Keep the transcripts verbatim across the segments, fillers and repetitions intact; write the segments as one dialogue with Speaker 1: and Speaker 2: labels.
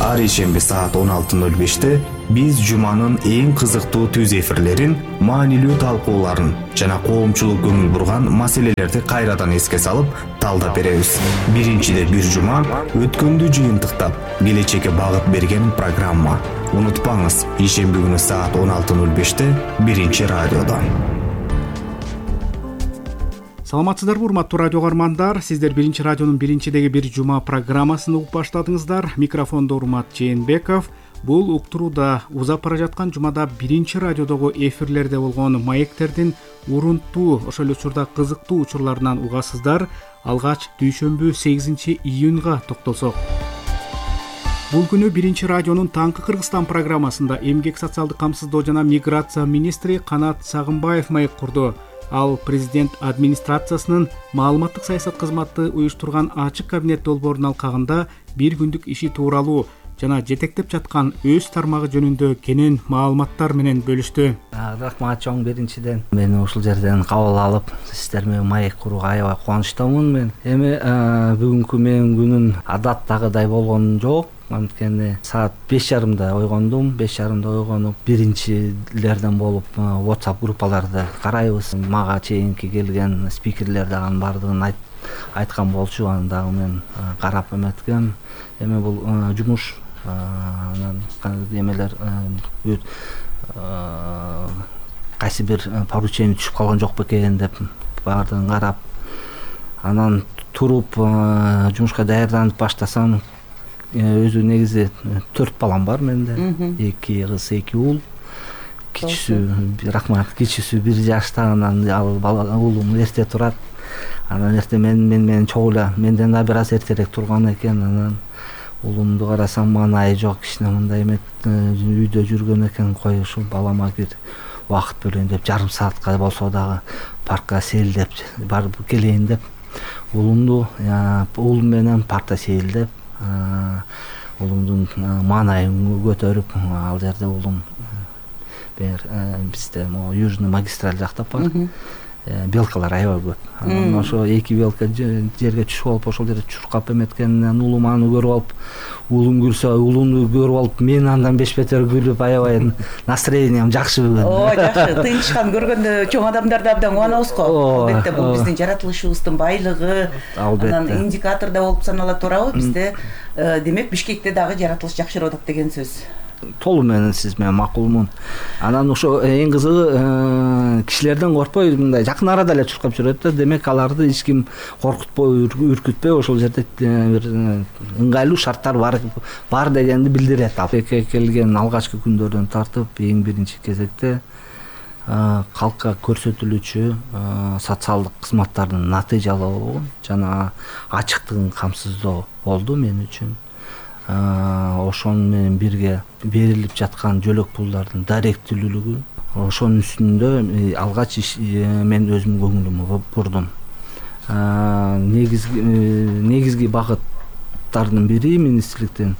Speaker 1: ар ишемби саат он алты ноль беште биз жуманын эң кызыктуу түз эфирлерин, маанилүү талкууларын жана коомчулук көңүл бурган маселелерди кайрадан эске салып талдап беребиз. Биринчиде бир жума өткөндү жыйынтыктап, келечекке багыт берген программа. Унутпаңыз, ишемби күнү саат он алты ноль беште биринчи радиодон.
Speaker 2: Саламатсыздарбы, урматтуу радио каармандар? Сиздер биринчи радионун биринчидеги бир жума программасын угуп баштадыңыздар. Микрофондо Урмат Жээнбеков. Бул уктурууда узап бара жаткан жумада биринчи радиодогу эфирлерде болгон маектердин урунттуу, ошол эле учурда кызыктуу учурларынан угасыздар. Алгач дүйшөмбү сегизинчи июнга токтолсок. Бул күнү биринчи радионун Таңкы Кыргызстан программасында эмгек социалдык камсыздоо жана миграция министри Канат Сагынбаев маек курду. Ал президент администрациясынын маалыматтык саясат кызматы уюштурган ачык кабинет долбоорун алкагында бир күндүк иши тууралуу жана жетектеп жаткан өз тармагы жөнүндө кенен маалыматтар менен бөлүштү.
Speaker 3: Рахмат чоң, биринчиден мени ушул жерден кабыл алып, сиздер менен маек курууга аябай кубанычтамын мен. Эми бүгүнкү менин күнүм адаттагыдай болгон жок. Анткени саат беш жарымда ойгондум, беш жарымда ойгонуп, биринчилерден болуп WhatsApp группаларды карайбыз. Мага чейинки келген спикерлер дагы бардыгын айткан болчу, аны дагы мен карап эметкем. Эми бул жумуш анан эмелер кайсы бир поручение түшүп калган жок бекен деп бардыгын карап, анан туруп жумушка даярданып баштасам, өзү негизи төрт балам бар менде. Эки кыз, эки уул. Кичүүсү, рахмат, кичүүсү бир жашта, анан ал уулум эрте турат. Анан эрте мен менен чогуу эле, менден да бир аз эртерээк турган экен. Анан уулумду карасам, маанайы жок, кичине мындай эмет үйдө жүргөн экен. Кой ушул балама бир убакыт бөлөйүн деп, жарым саатка болсо дагы паркка сейилдеп барып келейин деп, уулумду уулум менен паркта сейилдеп, уулумдун маанайын көтөрүп, ал жерде уулум бизде южный магистраль жакта бар. Белкалар аябай көп. Анан ошо эки белка жерге түшүп алып, ошол жерде чуркап эметкенинен уулум аны көрүп алып, уулум күлсө, уулумду көрүп алып, мен андан беш бетер күлүп, аябай настроением жакшы бүгүн.
Speaker 4: О, жакшы. Тынчкан көргөндө чоң адамдар да абдан кубанабыз го. Албетте бул биздин жаратылышыбыздын байлыгы, анан индикатор да болуп санала турабы. Бизде демек Бишкекте дагы жаратылыш жакшырып атат деген сөз.
Speaker 3: Толу менен сиз менен макулмун. Анан ошо эң кызыгы, кишилерден коркпой, мындай жакын арада эле чуркап жүрөт да. Демек аларды эч ким коркутпой, үркүтпөй, ошол жерде бир ыңгайлуу шарттар бар бар дегенди билдирет. Бишкекке келген алгачкы күндөрдөн тартып, эң биринчи кезекте калкка көрсөтүлүүчү социалдык кызматтардын натыйжалуу жана ачыктыгын камсыздоо болду мен үчүн. Ошон менен бирге берилип жаткан жөлөк пулдардын даректүүлүгү, ошонун үстүндө алгач мен өзүмдүн көңүлүмө бурдум. Негизги негизги багыттардын бири министрликтен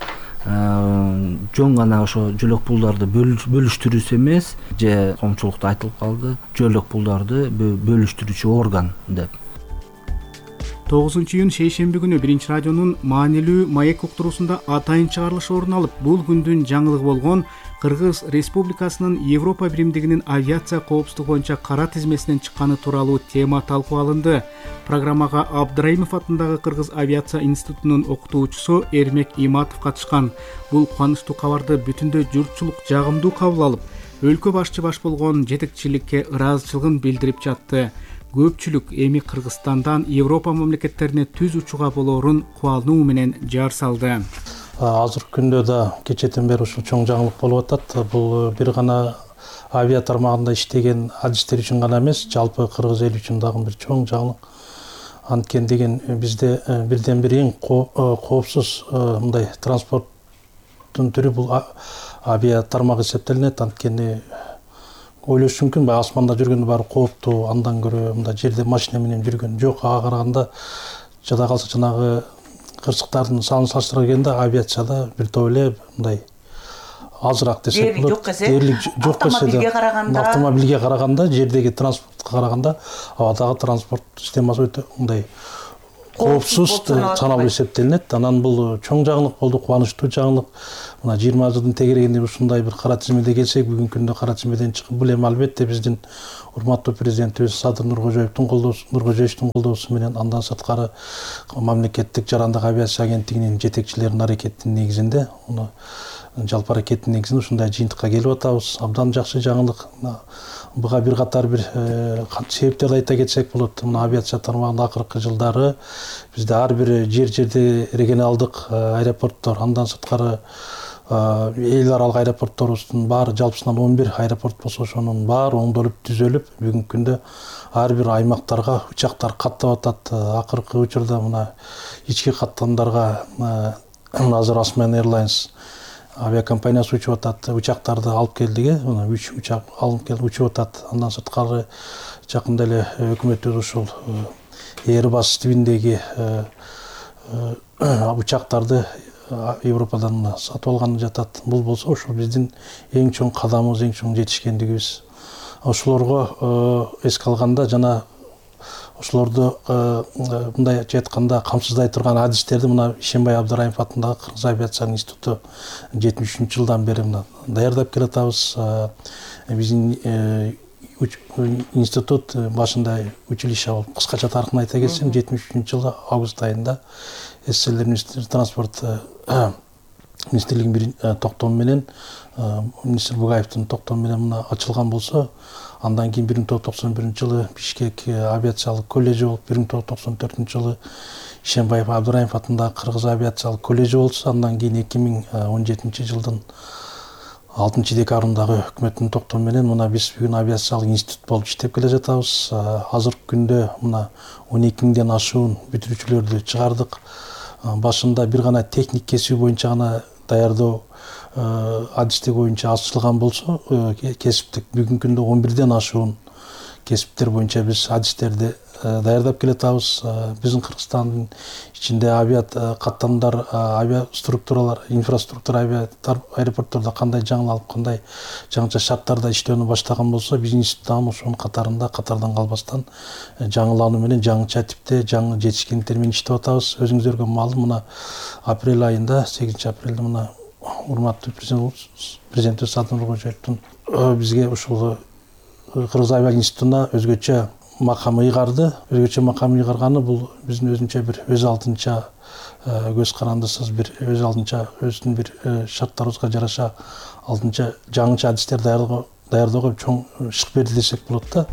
Speaker 3: жөн гана ошо жөлөк пулдарды бөлүштүрүүсү эмес, же коомчулукта айтылып калды, жөлөк пулдарды бөлүштүрүүчү орган деп.
Speaker 2: тогузунчу июнь шейшемби күнү биринчи радионун маанилүү маек уктуруусунда атайын чыгарылыш орун алып, бул күндүн жаңылыгы болгон Кыргыз Республикасынын Европа биримдигинин авиация коопсуздугу боюнча кара тизмесинен чыкканы тууралуу тема талкуу алынды. Программага Абдраимов атындагы Кыргыз авиация институтунун окутуучусу Эрмек Иматов катышкан. Бул кубанычтуу кабарды бүтүндөй журтчулук жагымдуу кабыл алып, өлкө башчы баш болгон жетекчиликке ыраазычылыгын билдирип жатты. Көпчүлүк эми Кыргызстандан Европа мамлекеттерине түз учууга болоорун кубануу менен жар салды.
Speaker 5: Азыркы күндө да кечетен бери ушул чоң жаңылык болуп атат. Бул бир гана авиа тармагында иштеген адистер үчүн гана эмес, жалпы кыргыз эли үчүн дагы бир чоң жаңылык. Анткени деген бизде бирден бир эң коопсуз мындай транспорттун түрү бул авиа тармак эсептелинет. Анткени ойлошу мүмкүн, баягы асманда жүргөндө баары кооптуу, андан көрө мындай жерде машина менен жүргөн жок. Ага караганда жада калса жанагы кырсыктардын санын салыштыра келгенде авиацияда бир топ эле мындай азыраак десек болот. Дээрлик жок
Speaker 4: автомобилге караганда,
Speaker 5: автомобилге караганда, жердеги транспортко караганда абадагы транспорт системасы өтө мындай коопсуз саналуу эсептелинет. Анан бул чоң жаңылык болду, кубанычтуу жаңылык. Мына жыйырма жылдын тегерегинде ушундай бир кара тизмеде келсек, бүгүнкү күндө кара тизмеден чыгып, бул эми албетте биздин урматтуу президентибиз Садыр Нуркожоевдун колдоосу, Нуркожоевдун колдоосу менен, андан сырткары мамлекеттик жарандык авиация агенттигинин жетекчилеринин аракетинин негизинде, уну жалпы аракеттин негизинде ушундай жыйынтыкка келип атабыз. Абдан жакшы жаңылык. Буга бир катар бир себептерди айта кетсек болот. Мына авиация тармагында акыркы жылдары бизде ар бир жер жерде регионалдык аэропорттор, андан сырткары эл аралык аэропортторубуздун баары жалпысынан он бир аэропорт болсо, ошонун баары оңдолуп түзөлүп, бүгүнкү күндө ар бир аймактарга учактар каттап атат. Акыркы учурда мына ички каттамдарга азыр Osman Airlines авиакомпаниясы учуп атат, учактарды алып келдиги, мына үч учак алып келип учуп атат. Андан сырткары жакында эле өкмөтүбүз ушул Airbus тибиндеги учактарды Европадан сатып алганы жатат. Бул болсо ошол биздин эң чоң кадамыбыз, эң чоң жетишкендигибиз. Ошолорго эске алганда жана ошолорду мындай айтканда камсыздай турган адистерди мына Ишенбай Абдыраимов атындагы Кыргыз авиация институту жетимиш үчүнчү жылдан бери мына даярдап келатабыз. Биздин институт башында училище болуп, кыскача тарыхын айта кетсем, жетимиш үчүнчү жылы август айында СССР министрлиги транспорт министрлигинин токтому менен, министр Бугаевдин токтому менен мына ачылган болсо, андан кийин бир миң тогуз жүз токсон биринчи жылы Бишкек авиациялык колледжи болуп, бир миң тогуз жүз токсон төртүнчү жылы Ишенбаев Абдыраимов атындагы Кыргыз авиациялык колледжи болсо, андан кийин эки миң он жетинчи жылдын алтынчы декабрындагы өкмөттүн токтому менен мына биз бүгүн авиациялык институт болуп иштеп келе жатабыз. Азыркы күндө мына он эки миңден ашуун бүтүрүүчүлөрдү чыгардык. Башында бир гана техник кесиби боюнча гана даярдоо адистиги боюнча ачылган болсо, кесиптик бүгүнкү күндө он бирден ашуун кесиптер боюнча биз адистерди даярдап келатабыз. Биздин Кыргызстандын ичинде авиа каттамдар, авиа структуралар, инфраструктура авиа аэропорттордо кандай жаңылып, кандай жаңыча шарттарда иштөөнү баштаган болсо, биздин институт дагы ошонун катарында катардан калбастан жаңылануу менен жаңыча типте жаңы жетишкендиктер менен иштеп атабыз. Өзүңүздөргө маалым, мына апрель айында, сегизинчи апрелде мына урматтуу президентибиз Садыр Нуркожоевдун бизге ушул Кыргыз авиа институтуна өзгөчө макам ыйгарды. Өзгөчө макам ыйгарганы бул биздин өзүнчө бир өз алдынча көз карандысыз бир өз алдынча өзүнүн бир шарттарыбызга жараша алдынча жаңыча адистер даярдоого чоң шык берди десек болот да.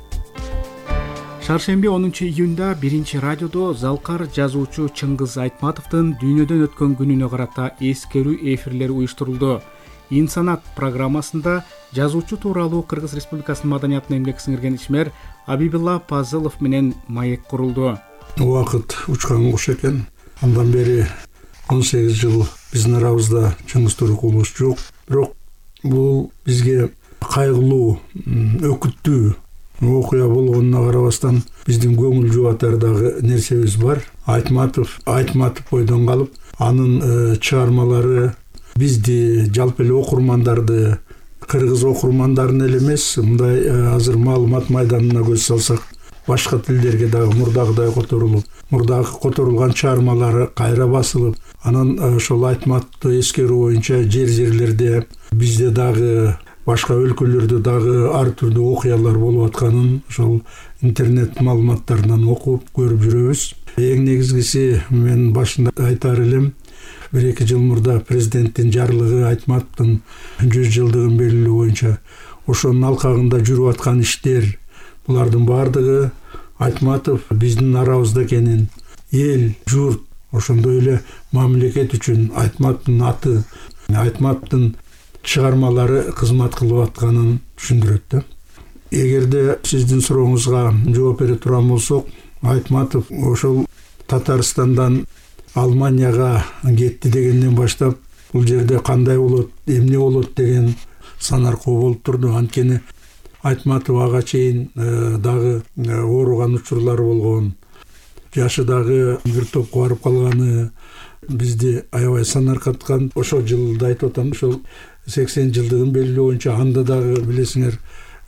Speaker 2: Шаршемби онунчу июнда биринчи радиодо залкар жазуучу Чыңгыз Айтматовдун дүйнөдөн өткөн күнүнө карата эскерүү эфирлери уюштурулду. Инсанат программасында жазуучу тууралуу Кыргыз Республикасынын маданиятына эмгек сиңирген ишмер Абибилла Пазылов менен маек курулду.
Speaker 6: Убакыт учкан кош экен. Андан бери он сегиз жыл биздин арабызда Чыңгыз Турукулубуз жок. Бирок бул бизге кайгылуу, өкүттүү окуя болгонуна карабастан биздин көңүл жубатар дагы нерсебиз бар. Айтматов, Айтматов бойдон калып, анын чыгармалары бизди, жалпы эле окурмандарды, кыргыз окурмандарын эле эмес, мындай азыр маалымат майданына көз салсак, башка тилдерге дагы мурдагыдай которулуп, мурдагы которулган чыгармалары кайра басылып, анан ошол Айтматовду эскерүү боюнча жер-жерлерде бизде дагы башка өлкөлөрдө дагы ар түрдүү окуялар болуп атканын ошол интернет маалыматтарынан окуп көрүп жүрөбүз. Эң негизгиси мен башында айтар элем, бир эки жыл мурда президенттин жарлыгы Айтматовдун жүз жылдыгын белгилөө боюнча ошонун алкагында жүрүп аткан иштер, булардын баардыгы Айтматов биздин арабызда экенин, эл, журт, ошондой эле мамлекет үчүн Айтматовдун аты, Айтматовдун чыгармалары кызмат кылып атканын түшүндүрөт да. Эгерде сиздин сурооңузга жооп бере турган болсок, Айтматов ошол Татарстандан Алманияга кетти дегенден баштап, бул жерде кандай болот, эмне болот деген санаркоо болуп турду. Анткени Айтматов ага чейин дагы ооруган учурлары болгон, жашы дагы бир топко барып калганы бизди аябай санаркаткан. Ошол жылда айтып атам, ошол сексен жылдыгын белгилөө боюнча анда дагы билесиңер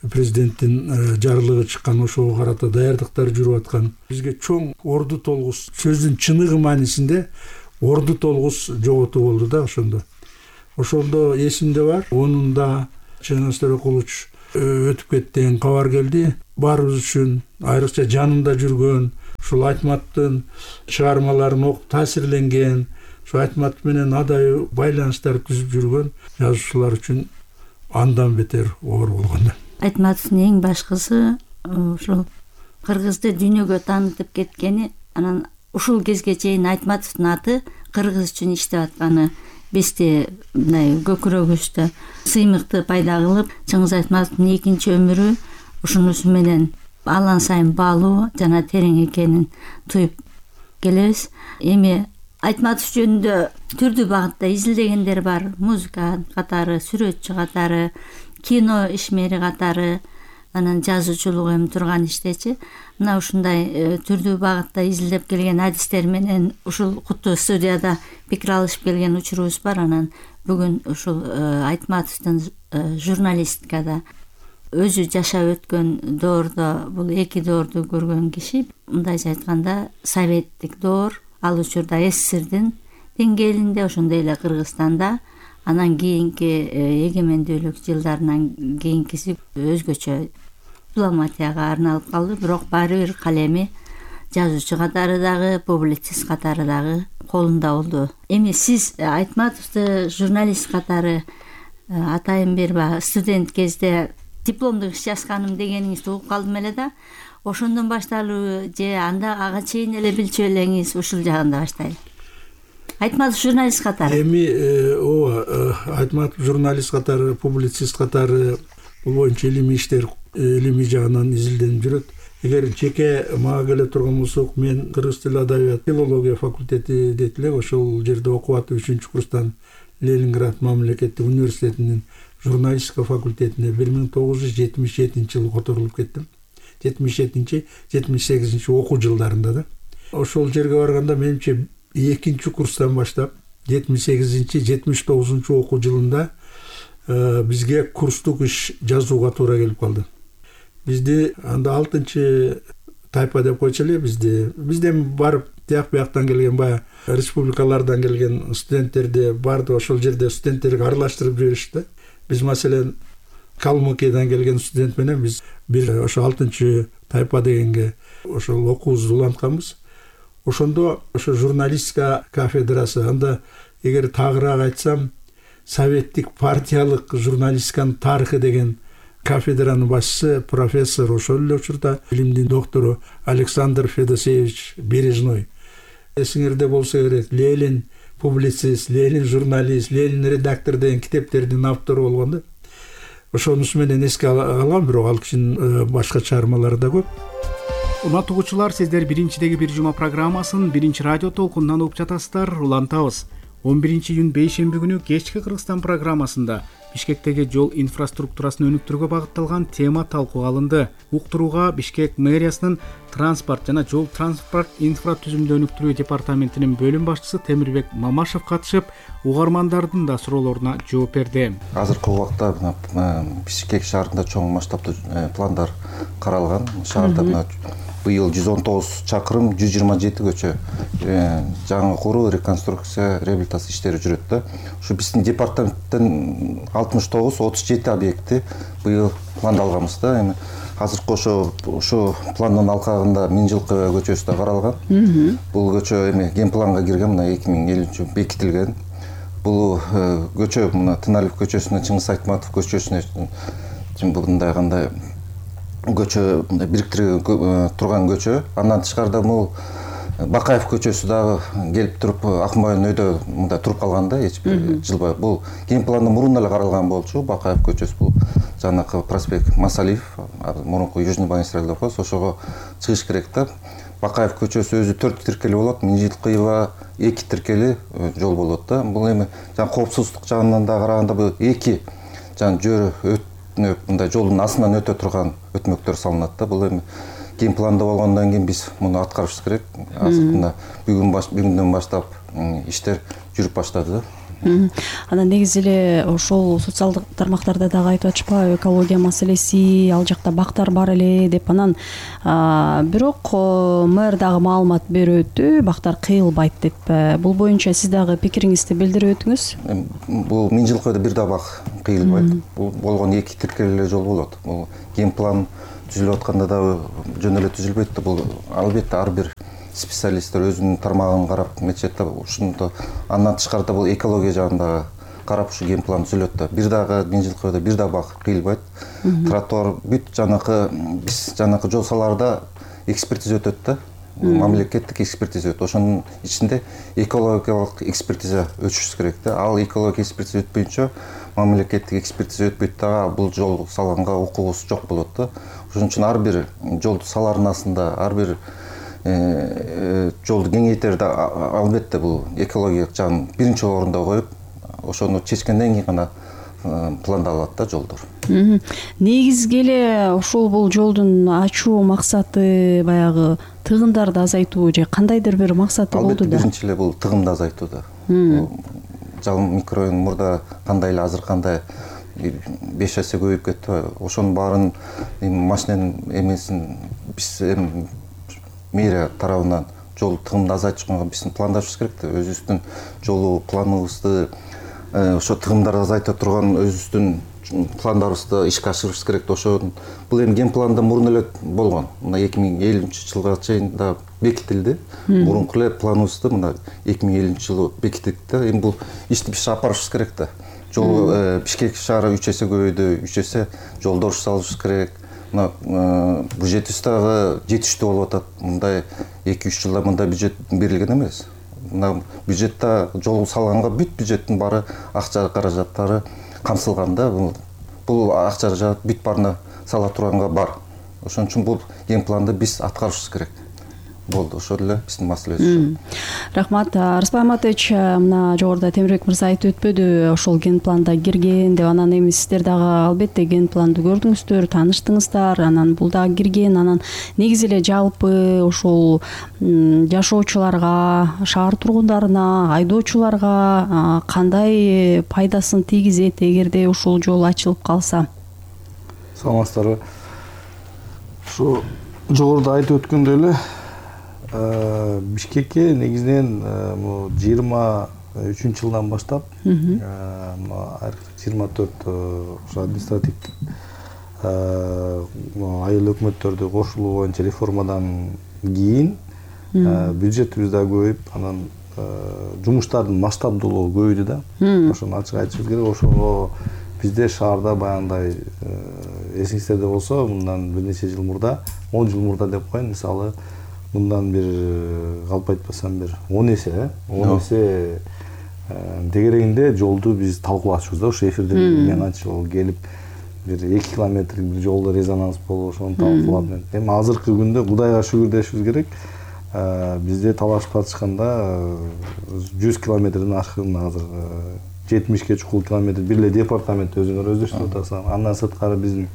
Speaker 6: президенттин жарлыгы чыккан, ошого карата даярдыктар жүрүп аткан. Бизге чоң орду толгус, сөздүн чыныгы маанисинде орду толгус жоготуу болду да ошондо. Ошондо эсимде бар, онунда Чыңгыз Төрөкулович өтүп кетти, кабар келди. Баарыбыз үчүн, айрыкча жанында жүргөн, ушул Айтматтын чыгармаларын окуп таасирленген, ошо Айтмат менен адай байланыштар түзүп жүргөн жазуучулар үчүн андан бетер оор болгон.
Speaker 7: Айтматовдун эң башкысы ушул кыргызды дүйнөгө таанытып кеткени, анан ушул кезге чейин Айтматовдун аты кыргыз үчүн иштеп атканы бизде мындай көкүрөгүбүздө сыймыкты пайда кылып, Чыңгыз Айтматовдун экинчи өмүрү ушунусу менен алан сайын баалуу жана терең экенин туюп келебиз. Эми Айтматов жөнүндө түрдүү багытта изилдегендер бар. Музыка катары, сүрөтчү катары, кино ишмери катары, анан жазуучулук эми турган иштечи. Мына ушундай түрдүү багытта изилдеп келген адистер менен ушул куттуу студияда пикир алышып келген учурубуз бар. Анан бүгүн ушул Айтматовдун журналистикада өзү жашап өткөн доордо, бул эки доорду көргөн киши, мындайча айтканда советтик доор, ал учурда СССРдин деңгээлинде, ошондой эле Кыргызстанда, анан кийинки эгемендүүлүк жылдарынан кийинкиси өзгөчө дипломатияга арналып калды. Бирок баары бир калеми жазуучу катары дагы, публицист катары дагы колунда болду. Эми сиз Айтматовду журналист катары атайын берба, студент кезде дипломдук иш жазганым дегениңизди угуп калдым эле да. Ошондон башталбы же анда ага чейин эле билчү элеңиз? Ушул жагында баштайлы. Айтматов журналист катары.
Speaker 6: Эми ооба, Айтматов журналист катары, публицист катары бул боюнча илимий иштер, илимий жагынан изилденип жүрөт. Эгер жеке мага келе турган болсок, мен кыргыз тили адабият филология факультети дейт эле, ошол жерде окуп атып үчүнчү курстан Ленинград мамлекеттик университетинин журналистика факультетине бир миң тогуз жүз жетимиш жетинчи жылы которулуп кеттим. жетимиш жетинчи жетимиш сегизинчи окуу жылдарында да. Ошол жерге барганда менимче экинчи курстан баштап жетимиш сегизинчи жетимиш тогузунчу окуу жылында бизге курстук иш жазууга туура келип калды. Бизди анда алтынчы тайпа деп койчу эле, бизди бизден барып тияк бияктан келген, баягы республикалардан келген студенттерди барды ошол жерде студенттерге аралаштырып жиберишти. Биз маселен Калмыкиядан келген студент менен биз бир ошо алтынчы тайпа дегенге ошол окуубузду улантканбыз. Ошондо ошо журналистика кафедрасы, анда эгер тагыраак айтсам, советтик партиялык журналистиканын тарыхы деген кафедранын башчысы профессор, ошол эле учурда илимдин доктору Александр Федосеевич Бережной. Эсиңерде болсо керек, Ленин публицист, Ленин журналист, Ленин редактор деген китептердин автору болгон да. Ошонусу менен эске алгам, бирок ал кишинин башка чыгармалары да көп.
Speaker 2: Урматтуу угуучулар, сиздер биринчидеги бир жума программасын биринчи радио толкунунан угуп жатасыздар. Улантабыз. он биринчи июнь бейшемби күнү кечки Кыргызстан программасында Бишкектеги жол инфраструктурасын өнүктүрүүгө багытталган тема талкууга алынды. Уктурууга Бишкек мэриясынын транспорт жана жол транспорт инфратүзүмдү өнүктүрүү департаментинин бөлүм башчысы Темирбек Мамашев катышып, угармандардын да суроолоруна жооп берди.
Speaker 8: Азыркы убакта Бишкек шаарында чоң масштабтуу пландар каралган. Шаарда быйыл жүз он тогуз чакырым, жүз жыйырма жети көчө жаңы куруу, реконструкция, реабилитация иштери жүрөт да. Ушу биздин департаменттен алтымыш тогуз отуз жети объекти быйыл пландалганбыз да. Эми азыркы ошо ошо пландын алкагында Миңжылкы көчөсү да каралган. Бул көчө эми ген планга кирген, мына эки миң элүүнчү бекитилген. Бул көчө мына Тыналиев көчөсүнө, Чыңгыз Айтматов көчөсүнө мындай кандай көчө бириктирип турган көчө. Андан тышкарыда бул Бакаев көчөсү дагы келип туруп Акмайын өйдө мындай туруп калган да, эч бир жылбай. Бул ген планда мурун эле каралган болчу. Бакаев көчөсү бул жанакы проспект Масалиев, мурунку Южный магистраль деп коебуз, ошого чыгыш керек да. Бакаев көчөсү өзү төрт тиркели болот, Миңжылкыева эки тиркели жол болот да. Бул эми жана коопсуздук жагынан да караганда бул эки жана жөрү мындай жолдун астынан өтө турган өтмөктөр салынат да. Бул эми ген планда болгондон кийин биз муну аткарышыбыз керек. Азыркында бүгүн бүгүндөн баштап иштер жүрүп баштады да.
Speaker 9: анан негизи эле ошол социалдык тармактарда дагы айтып атышпайбы, экология маселеси, ал жакта бактар бар эле деп. Анан бирок мэр дагы маалымат берип өттү, бактар кыйылбайт деп. Бул боюнча сиз дагы пикириңизди билдирип өтүңүз.
Speaker 8: Бул миң жыл койдо бир да бак кыйылбайт. Бул болгон эки тиркелүү жол болот. Бул ген план түзүлүп атканда дагы жөн эле түзүлбөйт да. Бул албетте ар бир специалисттер өзүнүн тармагын карап мечет да ушунда. Андан тышкары бул экология жагында карап ушу ген план түзүлөт да. Бир дагы миң жыл койдо бир да бак кыйылбайт. Тротуар бүт жанакы биз жанакы жол салаарда экспертиза өтөт да. Мамлекеттик экспертиза өтөт. Ошонун ичинде экологиялык экспертиза өтүшүбүз керек да. Ал экологиялык экспертиза өтпөйүнчө мамлекеттик экспертиза өтпөйт да. Бул жол салганга укугубуз жок болот да. Ошон үчүн ар бир жолду салаардын астында ар бир жолду кеңейтерде албетте бул экологиялык жагын биринчи орунда коюп, ошону чечкенден кийин гана пландалат да жолдор.
Speaker 9: Негизги эле ушул бул жолдун ачуу максаты баягы тыгындарды азайтуу же кандайдыр бир максаты болду да.
Speaker 8: Албетте биринчи эле бул тыгымды азайтуу да. Жалын микрорайон мурда кандай эле азыр кандай беш эсе көбөйүп кетти. Ошонун баарын машиненин эмесин биз эми мэрия тарабынан жол тыгымды азайтышка биздин пландашыбыз керек да. Өзүбүздүн жолу планыбызды ошо тыгымдарды азайта турган өзүбүздүн пландарыбызды ишке ашырышыбыз керек. Ошон бул эми ген планда мурун эле болгон. Мына эки миң элүүнчү жылга чейин да бекитилди. Мурунку эле планыбызды мына эки миң элүүнчү жылы бекиттик да. Эми бул ишти биз апарышыбыз керек да. Жол Бишкек шаары үч эсе көбөйдү, үч эсе жолдор салышыбыз керек. Мына бюджетибиз дагы жетиштүү болуп атат. Мындай эки үч жылда мындай бюджет берилген эмес. Мына бюджетте жол салганга бүт бюджеттин баары акча каражаттары камсылган да. Бул акча каражат бүт баарына сала турганга бар. Ошон үчүн бул ген планды биз аткарышыбыз керек. Болду, ошол эле биздин маселебиз.
Speaker 9: Рахмат. Распай Аматович, мына жогоруда Темирбек мырза айтып өтпөдү, ошол ген планда кирген деп. Анан эми сиздер дагы албетте ген планды көрдүңүздөр, тааныштыңыздар, анан бул дагы кирген. Анан негизи эле жалпы ошол жашоочуларга, шаар тургундарына, айдоочуларга кандай пайдасын тийгизет эгерде ушул жол ачылып калса?
Speaker 10: Саламатсыздарбы. Ушу жогоруда айтып өткөндөй эле Бишкекке негизинен жыйырма үчүнчү жылдан баштап жыйырма төрт административдик айыл өкмөттөрдү кошулуу боюнча реформадан кийин бюджетибиз да көбөйүп, анан жумуштардын масштабдуулугу көбөйдү да. Ошону ачык айтышыбыз керек. Ошого бизде шаарда баягындай эсиңиздерде болсо, мындан бир нече жыл мурда, он жыл мурда деп коеюн, мисалы мындан бир калп айтпасам бир он эсе, он эсе тегерегинде жолду биз талкуулашыбыз да. Ошо эфирде мен анча жолу келип бир эки километрлик бир жолдо резонанс болуп ошону талкуулап. Эми азыркы күндө Кудайга шүгүр дешибиз керек. Бизде талашып атышканда жүз километрден ашкын азыр жетимишке чукул километр бир эле департамент өзүңөр өздөштүрүп атасыз. Андан сырткары биздин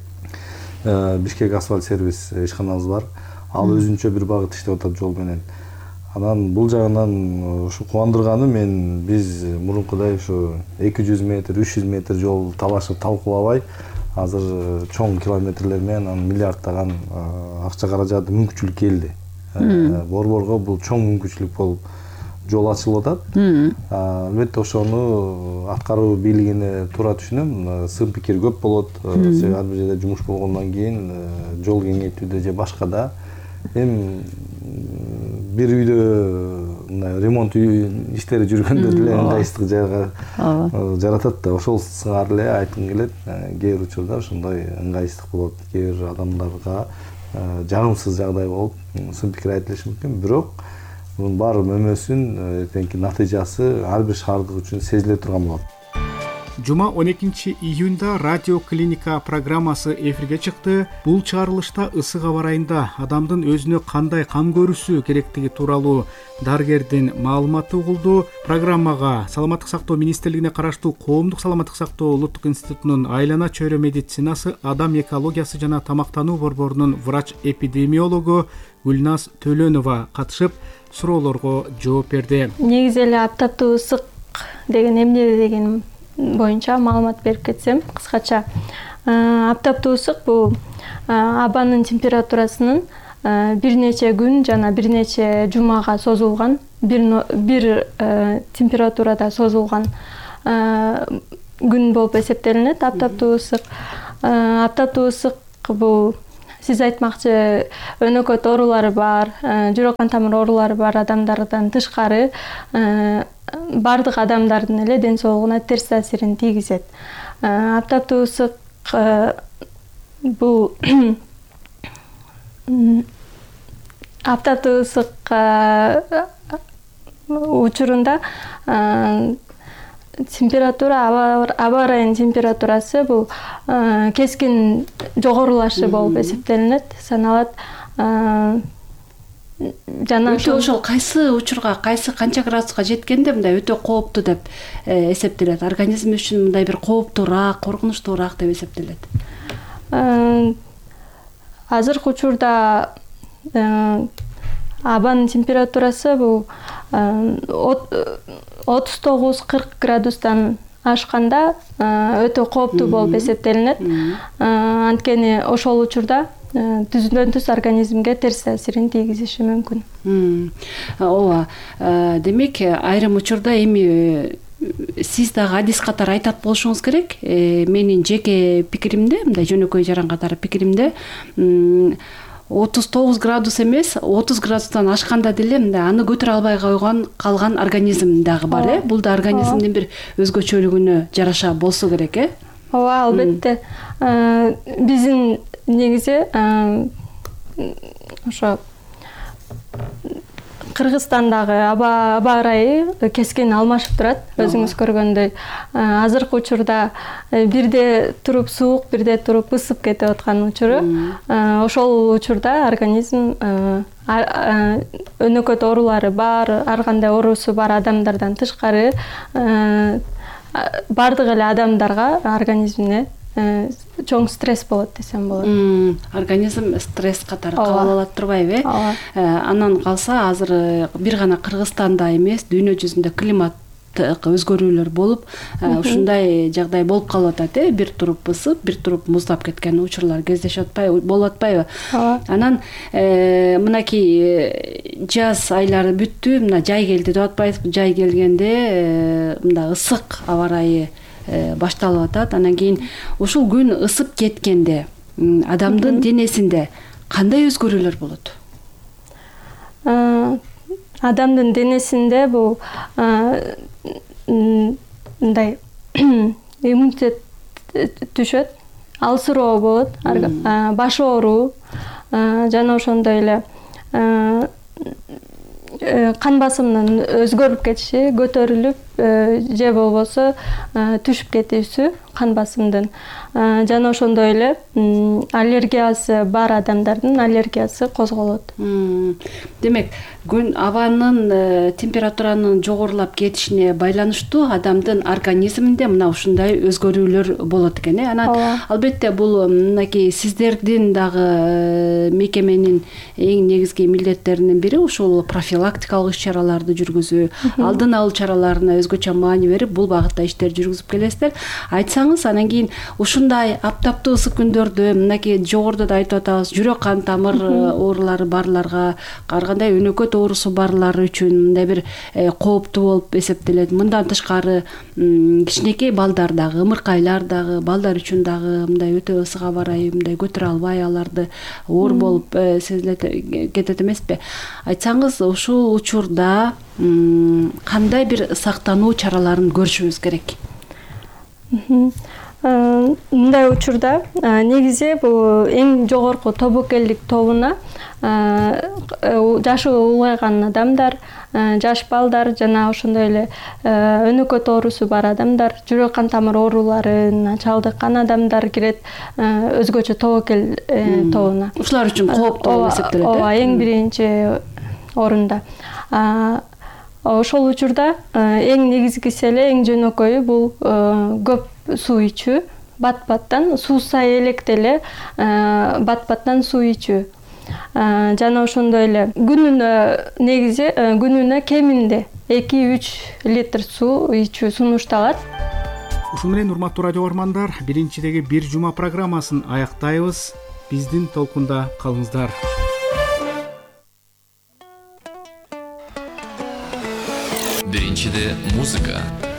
Speaker 10: Бишкек асфальт сервис ишканабыз бар. Ал өзүнчө бир багыт иштеп атат жол менен. Анан бул жагынан ушу кубандырганы, мен биз мурункудай ушу эки жүз метр, үч жүз метр жол талашып талкуулабай, азыр чоң километрлер менен анан миллиарддаган акча каражаты мүмкүнчүлүк келди. Борборго бул чоң мүмкүнчүлүк болуп жол ачылып атат. Албетте ошону аткаруу бийлигине туура түшүнөм. Сын пикир көп болот. Себеби ар бир жерде жумуш болгондон кийин жол кеңейтүүдө же башкада эми бир үйдө мына ремонт иштери жүргөндө деле ыңгайсыздык жайга жаратат да. Ошол сыңар эле айткым келет. Кээ бир учурда ошондой ыңгайсыздык болот. Кээ бир адамдарга жагымсыз жагдай болуп сын пикир айтылышы мүмкүн. Бирок мунун баары мөмөсүн эртеңки натыйжасы ар бир шаардык үчүн сезиле турган болот.
Speaker 2: Жума он экинчи июнда радио клиника программасы эфирге чыкты. Бул чыгарылышта ысык аба ырайында адамдын өзүнө кандай кам көрүүсү керектиги тууралуу дарыгердин маалыматы угулду. Программага Саламаттык сактоо министрлигине караштуу Коомдук саламаттык сактоо улуттук институтунун айлана чөйрө медицинасы, адам экологиясы жана тамактануу борборунун врач-эпидемиологу Гүлназ Төлөнова катышып, суроолорго жооп берди.
Speaker 11: Негизи эле аптаптуу ысык деген эмне деген боюнча маалымат берип кетсем кыскача. Аптаптуу ысык бул абанын температурасынын бир нече күн жана бир нече жумага созулган, бир бир температурада созулган күн болуп эсептелинет аптаптуу ысык. Аптаптуу ысык бул сиз айтмакчы өнөкөт оорулары бар, жүрөк кан тамыр оорулары бар адамдардан тышкары бардык адамдардын эле ден соолугуна терс таасирин тийгизет. Аптаптуу ысык бул аптаптуу ысык учурунда температура, аба ырайынын температурасы бул кескин жогорулашы болуп эсептелинет, саналат. Жана
Speaker 12: өтө ошол кайсы учурга, кайсы канча градуска жеткенде мындай өтө кооптуу деп эсептелет. Организм үчүн мындай бир кооптуураак, коркунучтуураак деп эсептелет.
Speaker 11: Азыркы учурда абанын температурасы бул отуз тогуз кырк градустан ашканда өтө кооптуу болуп эсептелинет. Анткени ошол учурда түздөн түз организмге терс таасирин тийгизиши мүмкүн.
Speaker 12: Ооба. Демек, айрым учурда эми сиз дагы адис катары айтат болушуңуз керек. Менин жеке пикиримде, мындай жөнөкөй жаран катары пикиримде, отуз тогуз градус эмес, отуз градустан ашканда деле мындай аны көтөрө албай койгон калган организм дагы бар, э? Бул да организмдин бир өзгөчөлүгүнө жараша болсо керек, э?
Speaker 11: Ооба, албетте. Биздин негизи ошо Кыргызстандагы аба аба ырайы кескин алмашып турат. Өзүңүз көргөндөй, азыркы учурда бирде туруп суук, бирде туруп ысып кетип аткан учуру. Ошол учурда организм өнөкөт оорулары бар, ар кандай оорусу бар адамдардан тышкары бардык эле адамдарга организмине чоң стресс болот десем болот.
Speaker 12: Организм стресс катары кабыл алат турбайбы, э? Анан калса азыр бир гана Кыргызстанда эмес, дүйнө жүзүндө климат өзгөрүүлөр болуп, ушундай жагдай болуп калып атат, э? Бир туруп ысып, бир туруп муздап кеткен учурлар кездешип атпайбы, болуп атпайбы? Анан мынакей жаз айлары бүттү, мына жай келди деп атпайбызбы? Жай келгенде мында ысык аба ырайы башталып атат. Анан кийин ушул күн ысып кеткенде адамдын денесинде кандай өзгөрүүлөр болот?
Speaker 11: Адамдын денесинде бул мындай иммунитет түшөт, алсыроо болот, баш ооруу жана ошондой эле кан басымынын өзгөрүп кетиши, көтөрүлүп же болбосо түшүп кетиши кан басымдын. Жана ошондой эле аллергиясы бар адамдардын аллергиясы козголот.
Speaker 12: Демек, күн абанын температуранын жогорулап кетишине байланыштуу адамдын организминде мына ушундай өзгөрүүлөр болот экен, э? Анан албетте бул мынакей сиздердин дагы мекеменин эң негизги милдеттеринин бири ушул профилактикалык иш-чараларды жүргүзүү, алдын алуу чараларына өзгөчө маани берип, бул багытта иштер жүргүзүп келесиздер. Айтсаңыз, анан кийин ушундай аптаптуу ысык күндөрдө мынакей жогоруда да айтып атабыз, жүрөк кан тамыр оорулары барларга, ар кандай өнөкөт оорусу барлар үчүн мындай бир кооптуу болуп эсептелет. Мындан тышкары кичинекей балдар дагы, ымыркайлар дагы, балдар үчүн дагы мындай өтө ысык аба ырайы мындай көтөрө албай аларды оор болуп сезилет кетет эмеспи? Айтсаңыз, ушул учурда кандай бир сактануу чараларын көрүшүбүз керек?
Speaker 11: Мындай учурда негизи бул эң жогорку тобокелдик тобуна жашы улгайган адамдар, жаш балдар жана ошондой эле өнөкөт оорусу бар адамдар, жүрөк кан тамыр ооруларына чалдыккан адамдар кирет өзгөчө тобокел тобуна.
Speaker 12: Ушулар үчүн кооптуу болуп эсептелет, э?
Speaker 11: Ооба, эң биринчи орунда. Ошол учурда эң негизгиси эле, эң жөнөкөйү бул көп суу ичүү, бат-баттан суусай электе эле бат-баттан суу ичүү. Жана ошондой эле күнүнө негизи күнүнө кеминде эки үч литр суу ичүү сунушталат.
Speaker 2: Ушун менен урматтуу радио көрөрмандар, биринчидеги бир жума программасын аяктайбыз. Биздин толкунда калыңыздар.
Speaker 13: Биринчиде музыка.